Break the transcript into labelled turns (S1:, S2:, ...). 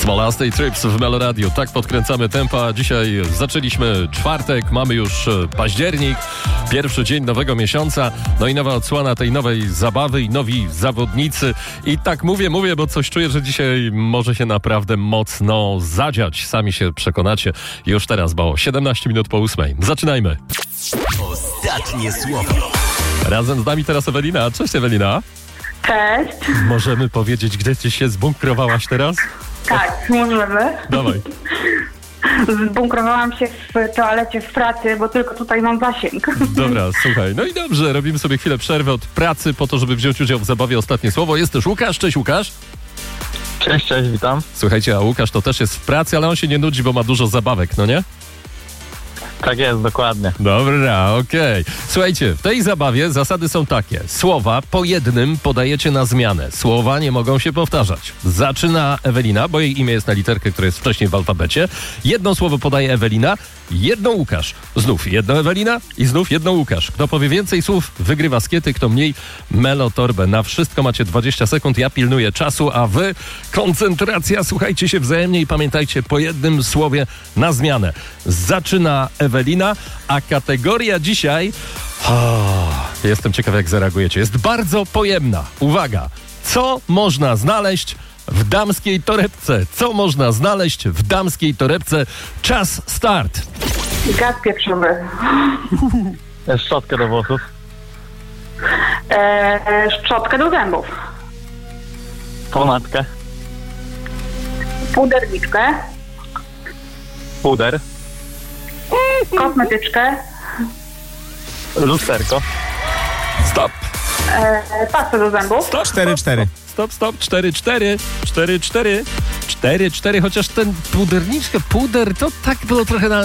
S1: Smolasty Trips w Meloradiu. Tak podkręcamy tempa. Dzisiaj zaczęliśmy czwartek, mamy już październik, pierwszy dzień nowego miesiąca, no i nowa odsłona tej nowej zabawy i nowi zawodnicy. I tak mówię, bo coś czuję, że dzisiaj może się naprawdę mocno zadziać. Sami się przekonacie już teraz, bo 17 minut po 8. Zaczynajmy.
S2: Ostatnie słowo.
S1: Razem z nami teraz Ewelina. Cześć Ewelina.
S3: Cześć.
S1: Możemy powiedzieć, gdzie ty się zbunkrowałaś teraz?
S3: Tak, możemy.
S1: Dawaj.
S3: Zbunkrowałam się w toalecie w pracy, bo tylko tutaj mam zasięg.
S1: Dobra, słuchaj. No i dobrze, robimy sobie chwilę przerwy od pracy po to, żeby wziąć udział w zabawie Ostatnie Słowo. Jest też Łukasz. Cześć Łukasz.
S4: Cześć, witam.
S1: Słuchajcie, a Łukasz to też jest w pracy, ale on się nie nudzi, bo ma dużo zabawek, no nie?
S4: Tak jest, dokładnie.
S1: Dobra, okej. Słuchajcie, w tej zabawie zasady są takie. Słowa po jednym podajecie na zmianę. Słowa nie mogą się powtarzać. Zaczyna Ewelina, bo jej imię jest na literkę, która jest wcześniej w alfabecie. Jedno słowo podaje Ewelina, jedno Łukasz. Znów jedno Ewelina i znów jedno Łukasz. Kto powie więcej słów, wygrywa skiety, kto mniej, melotorbę. Na wszystko macie 20 sekund, ja pilnuję czasu, a wy koncentracja, słuchajcie się wzajemnie i pamiętajcie, po jednym słowie na zmianę. Zaczyna Ewelina, a kategoria dzisiaj... jestem ciekaw, jak zareagujecie. Jest bardzo pojemna. Uwaga! Co można znaleźć w damskiej torebce? Co można znaleźć w damskiej torebce? Czas, start!
S3: Gaz pieprzowy.
S4: Szczotkę do włosów.
S3: Szczotkę do zębów.
S4: Pomadkę.
S3: Puderniczkę.
S4: Puder.
S3: Kosmetyczkę.
S4: Lusterko.
S1: Stop!
S3: Pastę do zębów.
S1: Stop!
S5: 4-4.
S1: Stop! 4-4. 4-4. 4-4, chociaż ten puderniczkę, puder, to tak było trochę na